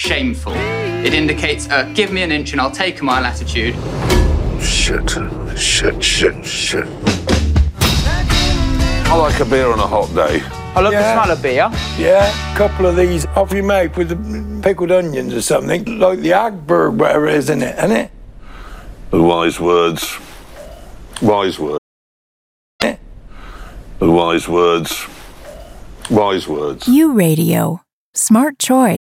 shameful. It indicates a give me an inch and I'll take a mile attitude. Shit. I like a beer on a hot day. I love the smell of beer. Yeah, a couple of these off your mouth with the pickled onions or something, like the Agberg, whatever it is, isn't it? The wise words. Wise words. The wise words. Wise words. U Radio. Smart choice.